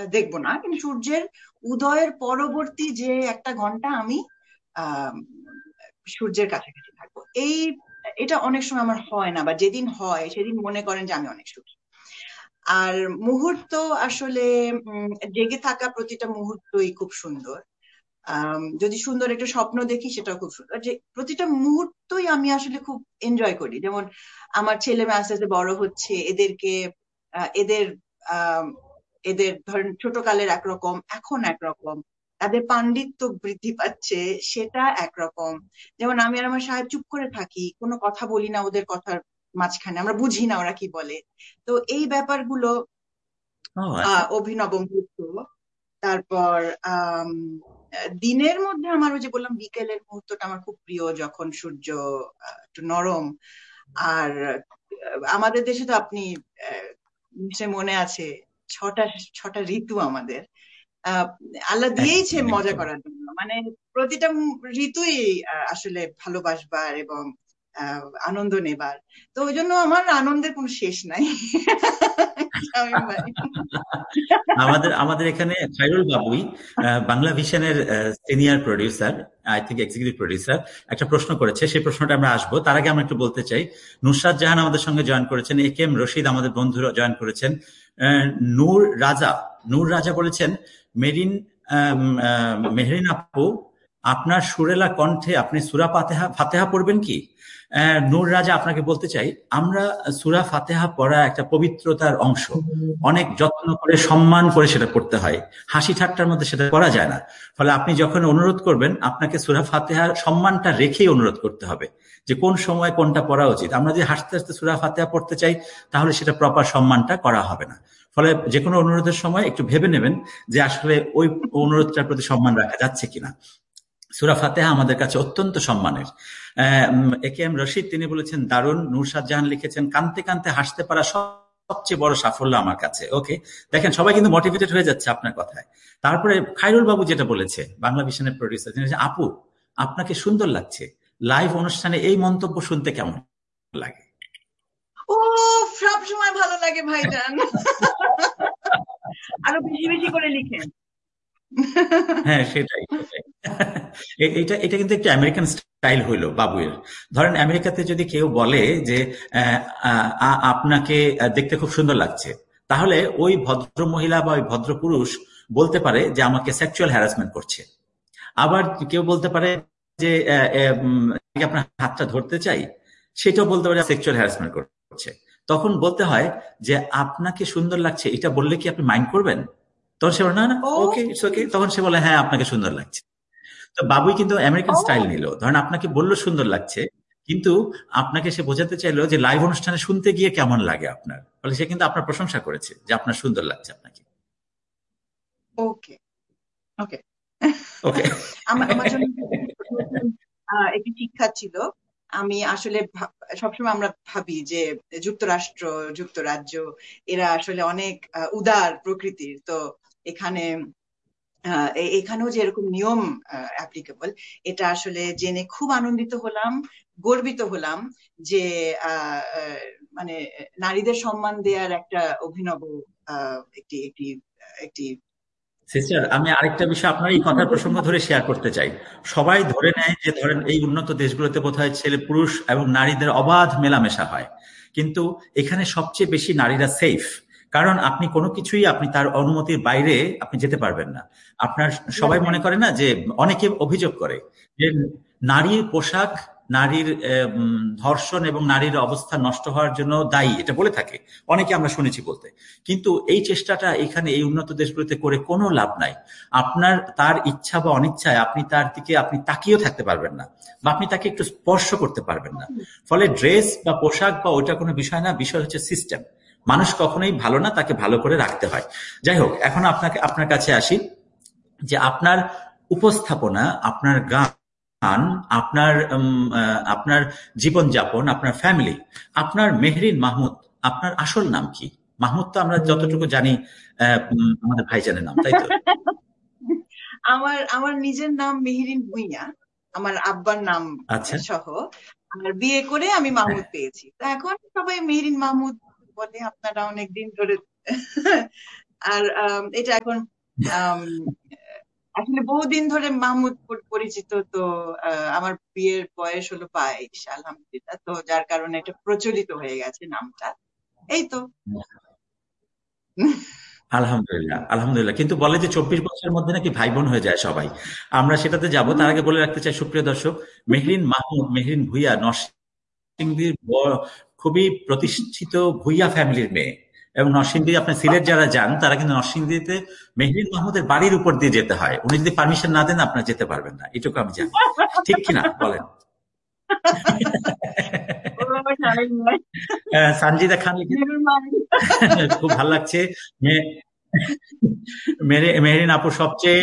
দেখবো না, কিন্তু সূর্যের উদয়ের পরবর্তী যে একটা ঘন্টা আমি আহ সূর্যের কাছাকাছি থাকবো। এটা অনেক সময় আমার হয় না, বা যেদিন হয় সেদিন মনে করেন যে আমি অনেক সুখী। আর মুহূর্ত আসলে জেগে থাকা প্রতিটা মুহূর্তই খুব সুন্দর। যদি সুন্দর একটা স্বপ্ন দেখি সেটাও খুব সুন্দর, যে প্রতিটা মুহূর্তই আমি আসলে খুব এনজয় করি। যেমন আমার ছেলে মেয়ে আস্তে আস্তে বড় হচ্ছে, এদেরকে এদের আহ এদের ধরেন ছোট কালের একরকম, এখন একরকম, তাদের পাণ্ডিত্য বৃদ্ধি পাচ্ছে, সেটা একরকম। যেমন আমি আর আমার সাহেব চুপ করে থাকি, কোনো কথা বলি না ওদের কথার মাঝখানে, আমরা বুঝি না ওরা কি বলে। তো এই ব্যাপারগুলো ও আচ্ছা। অভিনব মুহূর্ত। তারপর দিনের মধ্যে আমার ওই যে বললাম বিকেলের মুহূর্তটা আমার খুব প্রিয়, যখন সূর্য একটু নরম। আর আমাদের দেশে তো আপনি আহ, নিশ্চয় মনে আছে, ছটা ছটা ঋতু আমাদের। আহ আল্লাহ দিয়েইছে একদম মজা একদম। করার জন্য, মানে প্রতিটা ঋতুই আসলে ভালোবাসবার এবং আনন্দ নেবার। তো ওই জন্য আমার আনন্দের কোনো শেষ নাই। শামীম ভাই। আমাদের আমাদের এখানে খায়রুল বাবুই, Bangla ভিশনের senior producer, I think executive producer, একটা প্রশ্ন করেছে। সেই প্রশ্নটা আমরা আসবো, তার আগে আমরা একটু বলতে চাই নুসরাত জাহান আমাদের সঙ্গে জয়েন করেছেন, এ কে এম রশিদ আমাদের বন্ধুরা জয়েন করেছেন, নূর রাজা, নূর রাজা বলেছেন মেরিন, মেহরিন আপু, আপনার সুরেলা কণ্ঠে আপনি সূরা ফাতেহা ফাতেহা পড়বেন কি? নূর রাজা, আপনাকে বলতে চাই, আমরা সূরা ফাতেহা পড়া একটা পবিত্রতার অংশ, অনেক যত্ন করে সম্মান করে সেটা পড়তে হয়, হাসি ঠাট্টার মধ্যে সেটা করা যায় না। ফলে আপনি যখন অনুরোধ করবেন, আপনাকে সূরা ফাতিহার সম্মানটা রেখেই অনুরোধ করতে হবে, যে কোন সময় কোনটা পড়া উচিত। আমরা যদি হাসতে হাসতে সূরা ফাতিহা পড়তে চাই, তাহলে সেটা প্রপার সম্মানটা করা হবে না। ফলে যে কোনো অনুরোধের সময় একটু ভেবে নেবেন যে আসলে ওই অনুরোধটার প্রতি সম্মান রাখা যাচ্ছে কিনা। সূরা ফাতিহা আমাদের কাছে অত্যন্ত সম্মানের। এ কে এম রশিদ তিনি বলেছেন দারুণ। নূরসাদ জাহান লিখেছেন কানতে কানতে হাসতে পারা সবচেয়ে বড় সাফল্য আমার কাছে। ওকে, দেখেন সবাই কিন্তু মোটিভেটেড হয়ে যাচ্ছে আপনার কথায়। তারপরে খায়রুল বাবু যেটা বলেছে, বাংলা ভিশনের প্রডিউসার, তিনি বলেছেন আপু আপনাকে সুন্দর লাগছে, লাইভ অনুষ্ঠানে এই মন্তব্য শুনতে কেমন লাগে? ও, সব সময় ভালো লাগে ভাইজান। আরো বেশি বেশি করে লিখেন। হ্যাঁ, সেটাই সেটাই। এটা এটা কিন্তু একটু আমেরিকান স্টাইল হইলো বাবুয়ের। ধরেন আমেরিকাতে যদি কেউ বলে যে আহ, আপনাকে দেখতে খুব সুন্দর লাগছে, তাহলে ওই ভদ্র মহিলা বা ওই ভদ্র পুরুষ বলতে পারে যে আমাকে সেক্সুয়াল হ্যারাসমেন্ট করছে। আবার কেউ বলতে পারে যে আমি কি আপনার হাতটা ধরতে চাই, সেটাও বলতে পারে সেক্সুয়াল হ্যারাসমেন্ট করছে। তখন বলতে হয় যে আপনাকে সুন্দর লাগছে এটা বললে কি আপনি মাইন্ড করবেন? তখন সে বলে না না, ও, ওকে ইটস ওকে। তখন সে বলে হ্যাঁ আপনাকে সুন্দর লাগছে। তো বাবুই কিন্তু আমেরিকান স্টাইল ও, নিল। ধরেন আপনাকে বললো সুন্দর লাগছে, কিন্তু আপনাকে সে বোঝাতে চাইলো যে লাইভ অনুষ্ঠানে শুনতে গিয়ে কেমন লাগে আপনার। ফলে সে কিন্তু আপনার প্রশংসা করেছে যে আপনার সুন্দর লাগছে আপনাকে। ওকে, ওকে। ওকে। আমার আমার জন্য নতুন একটি শিক্ষা ছিল। আমি আসলে সবসময় আমরা ভাবি যে যুক্তরাষ্ট্র, যুক্তরাজ্য, এরা আসলে অনেক উদার প্রকৃতির। তো এখানে এখানেও যে এরকম নিয়ম অ্যাপ্লিকেবল, এটা আসলে জেনে খুব আনন্দিত হলাম, গর্বিত হলাম যে আহ, আহ, মানে নারীদের সম্মান দেওয়ার একটা অভিনব একটি একটি একটি সিস্টার, আমি আরেকটা বিষয় আপনার এই কথার প্রসঙ্গ ধরে শেয়ার করতে চাই। সবাই ধরে নেয় যে ধরেন এই উন্নত দেশগুলোতে বোধহয় ছেলে পুরুষ এবং নারীদের অবাধ মেলামেশা হয়, কিন্তু এখানে সবচেয়ে বেশি নারীরা সেফ। কারণ আপনি কোনো কিছুই আপনি তার অনুমতির বাইরে আপনি যেতে পারবেন না। আপনার সবাই মনে রাইট। করে না যে, অনেকে অভিযোগ করে যে নারীর পোশাক নারীর ধর্ষণ এবং নারীর অবস্থা নষ্ট হওয়ার জন্য দায়ী, এটা বলে থাকে অনেকে, আমরা শুনেছি বলতে। কিন্তু এই চেষ্টাটা এখানে এই উন্নত দেশগুলোতে করে কোনো লাভ নাই। আপনার তার ইচ্ছা বা অনিচ্ছায় আপনি তার দিকে আপনি তাকিয়েও থাকতে পারবেন না, বা আপনি তাকে একটু স্পর্শ করতে পারবেন না। ফলে ড্রেস বা পোশাক বা ওইটা কোনো বিষয় না, বিষয় হচ্ছে সিস্টেম। মানুষ কখনোই ভালো না, তাকে ভালো করে রাখতে হয়। যাই হোক, এখন আপনাকে আপনার কাছে আসি, যে আপনার উপস্থাপনা, আপনার গান, আপনার আপনার জীবনযাপন, আপনার ফ্যামিলি, আপনার মেহরিন মাহমুদ, আপনার আসল নাম কি? মাহমুদ তো আমরা যতটুকু জানি আমাদের ভাইজানের নাম, তাই তো? আমার আমার নিজের নাম মেহেরিন ভুঁইয়া, আমার আব্বার নাম আচ্ছা। সহ। আর বিয়ে করে আমি মাহমুদ পেয়েছি, তো এখন সবাই মেহেরিন মাহমুদ বলে, আপনারা অনেকদিন ধরে। আর এটা এখন আসলে বহুদিন ধরে মাহমুদ পরিচিত তো। আমার বিয়ের বয়স হলো 22, আলহামদুলিল্লাহ, তো যার কারণে এটা প্রচলিত হয়ে গেছে নামটা, এই তো। আলহামদুলিল্লাহ, আলহামদুলিল্লাহ। কিন্তু বলে যে 24 বছরের মধ্যে নাকি ভাই বোন হয়ে যায় সবাই। আমরা সেটাতে যাব, তার আগে বলে রাখতে চাই সুপ্রিয় দর্শক, মেহরিন মাহমুদ, মেহরিন ভুইয়া নরসিংদীর খুবই প্রতিষ্ঠিত ভুইয়া ফ্যামিলির মেয়ে। এবং নরসিংদী, আপনি সিলেট যারা যান তারা কিন্তু নরসিংদীতে মেহরিন মাহমুদের বাড়ির উপর দিয়ে যেতে হয়। উনি যদি পারমিশন না দেন আপনারা যেতে পারবেন না, এটুকু আমি জানি। ঠিক কিনা বলেন? সানজিদা খান খুব ভালো লাগছে। মেহরিন আপুর সবচেয়ে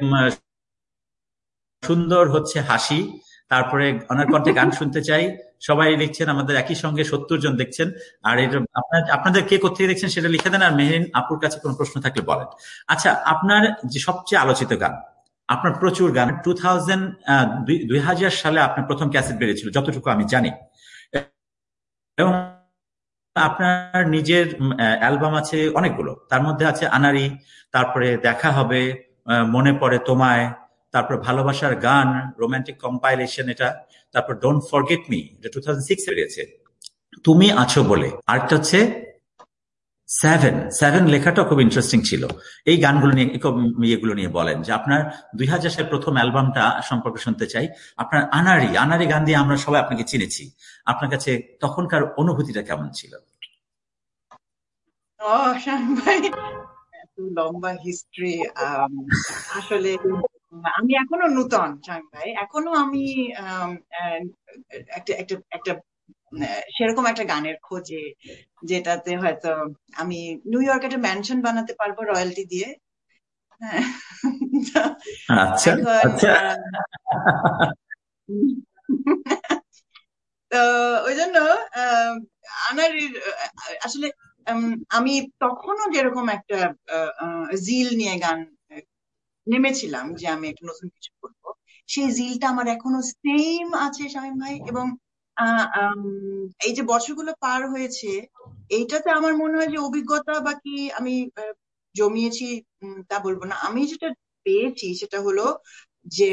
সুন্দর হচ্ছে হাসি, তারপরে ওনার কণ্ঠে গান শুনতে চাই। সবাই লিখছেন, আমাদের একই সঙ্গে 70 জন দেখছেন। আর এটা আপনাদের কে কোথেকে দেখছেন সেটা লিখে দেন, আর মেহরিন আপুর কাছে কোনো প্রশ্ন থাকলে বলেন। আচ্ছা, আপনার যে সবচেয়ে আলোচিত গান, আপনার প্রচুর গান, 2000 সালে আপনার প্রথম ক্যাসেট বেরিয়েছিল যতটুকু আমি জানি, এবং আপনার নিজের অ্যালবাম আছে অনেকগুলো, তার মধ্যে আছে আনারি, তারপরে দেখা হবে, মনে পড়ে তোমায়, তারপর ভালোবাসার গান, রোমান্টিক কম্পাইলেশন এটা, তারপর ডোন্ট ফরগেট মি, এটা 2006 বেরিয়েছে, তুমি আছো বলে, আরেকটা হচ্ছে সেভেন লেখাটা খুব ইন্টারেস্টিং ছিল। এই গানগুলো নিয়ে, ইয়েগুলো নিয়ে বলেন যে আপনার 2000 সালের প্রথম অ্যালবামটা সম্পর্কে শুনতে চাই। আপনার আনারি গান দিয়ে আমরা সবাই আপনাকে চিনেছি, আপনার কাছে তখনকার অনুভূতিটা কেমন ছিল? ভাই, এত লম্বা হিস্ট্রি। আসলে আমি এখনো নূতন শামীম ভাই, এখনো আমি একটা একটা একটা সেরকম একটা গানের খোঁজে যেটাতে হয়তো আমি নিউ ইয়র্কে একটা ম্যানশন বানাতে পারবো রয়্যালটি দিয়ে। হ্যাঁ, আচ্ছা এখন আচ্ছা, তো ওই জন্য আনারির আসলে আমি তখনও যেরকম একটা জিল নিয়ে গান নেমেছিলাম যে আমি একটা নতুন কিছু করবো, সেই জিলটা আমার এখনো সেম আছে শামীম ভাই। এবং এই যে বছরগুলো পার হয়েছে, এইটাতে আমার মনে হয় যে অভিজ্ঞতা বা কি আমি জমিয়েছি তা বলবো না, আমি যেটা পেয়েছি সেটা হলো যে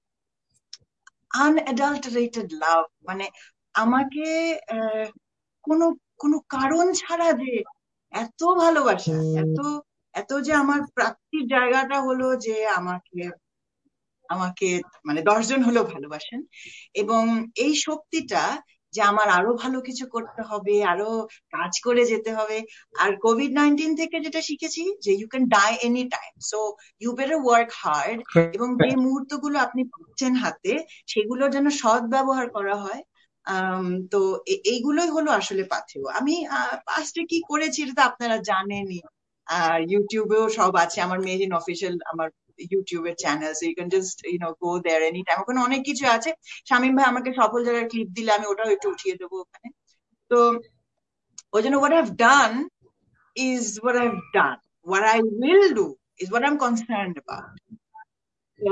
আনঅ্যাডাল্টারেটেড লাভ, মানে আমাকে কোনো কোনো কারণ ছাড়া যে এত ভালোবাসা, এত এত যে আমার প্রাপ্তির জায়গাটা হলো যে আমাকে আমাকে মানে 10 জন হলেও ভালোবাসেন, এবং এই শক্তিটা যে আমার আরো ভালো কিছু করতে হবে, আরো কাজ করে যেতে হবে। আর কোভিড-19 থেকে যেটা শিখেছি যে you can die any time, so you better work hard, এবং যে মুহূর্তগুলো আপনি পাচ্ছেন হাতে সেগুলোর যেন সৎ ব্যবহার করা হয়। তো এইগুলোই হলো আসলে পাথেয়। আমি পাস্টে কি করেছি এটা তো আপনারা জানেনই, আর ইউটিউবেও সব আছে, আমার মেরিন অফিসিয়াল আমার ইউটিউবের channel, so you can just go there any time, ওখানে অনেক কিছু আছে। শামীম ভাই আমাকে সফল জায়গার ক্লিপ দিলে আমি ওটাও একটু উঠিয়ে দেবো ওখানে। তো ওই জন্য what I've done is what I've done, what I will do is what I'm concerned about. তো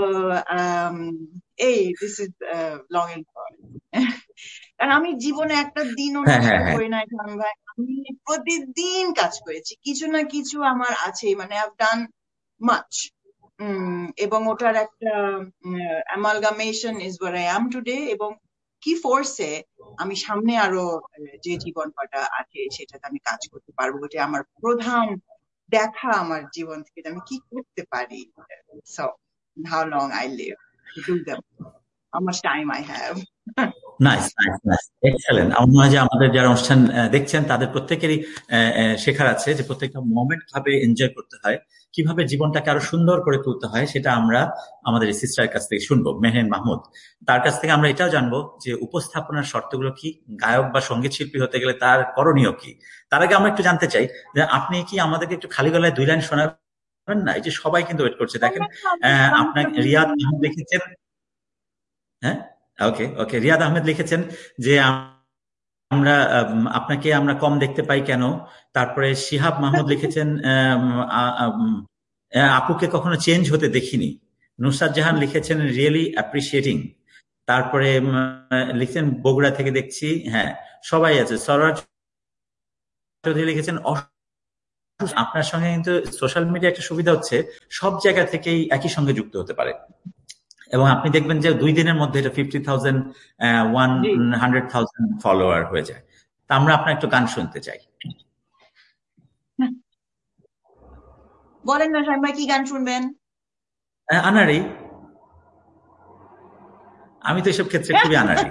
এই this is long and short. কারণ আমি জীবনে একটা দিনও হ্যাঁ নষ্ট হ্যাঁ হ্যাঁ, করি নাই শামীম ভাই, আমি প্রতিদিন কাজ করেছি, কিছু না কিছু আমার আছে, মানে I've done much. এবং ওটার একটা amalgamation is what I am today. এবং কি ফোর্সে আমি সামনে আরো যে জীবন কটা আছে সেটাতে আমি কাজ করতে পারবো, এটা আমার প্রধান দেখা আমার জীবন থেকে যে আমি কি করতে পারি। So how long I leave to do them, how much time I have. Nice nice nice, excellent. আমার মনে হয় যে আমাদের যারা অনুষ্ঠান দেখছেন তাদের প্রত্যেকেরই শেখার আছে যে প্রত্যেকটা মোমেন্ট ভাবে এনজয় করতে হয়, কিভাবে জীবনটাকে আরো সুন্দর করে তুলতে হয়, সেটা আমরা আমাদের এই সিস্টারের কাছ থেকে শুনবো, মেহরিন মাহমুদ। তার কাছ থেকে আমরা এটাও জানবো যে উপস্থাপনার শর্তগুলো কি, গায়ক বা সঙ্গীত শিল্পী হতে গেলে তার করণীয় কি। তার আগে আমরা একটু জানতে চাই যে আপনি কি আমাদেরকে একটু খালি গলায় 2 লাইন শোনাবেন না? এই যে সবাই কিন্তু ওয়েট করছে, দেখেন। আপনার রিয়াদ আহমেদ লিখেছেন, হ্যাঁ ওকে ওকে, রিয়াদ আহমেদ লিখেছেন যে আমরা আপনাকে আমরা কম দেখতে পাই কেন। তারপরে শিহাব মাহমুদ লিখেছেন আপুকে কখনো চেঞ্জ হতে দেখিনি। নুসরাত জাহান লিখেছেন রিয়েলি অ্যাপ্রিসিয়েটিং। তারপরে লিখছেন বগুড়া থেকে দেখছি, হ্যাঁ সবাই আছে। সরাজ চৌধুরী লিখেছেন আপনার সঙ্গে কিন্তু সোশ্যাল মিডিয়া একটা সুবিধা হচ্ছে সব জায়গা থেকেই একই সঙ্গে যুক্ত হতে পারে, এবং আপনি দেখবেন যে 2 দিনের মধ্যে এটা 50,000 100,000 ফলোয়ার হয়ে যায়। তা আমরা আপনার একটু গান শুনতে চাই। বলেন না শামীম ভাই, কি গান শুনবেন? আনাড়ি, আমি তো এসব ক্ষেত্রে খুবই আনাড়ি।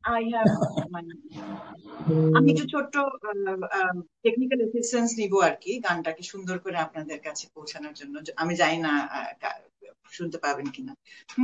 আমি একটু ছোট্ট টেকনিক্যাল অ্যাসিস্ট্যান্স নিব আর কি, গানটাকে সুন্দর করে আপনাদের কাছে পৌঁছানোর জন্য। আমি জানি না শুনতে পাবেন কিনা।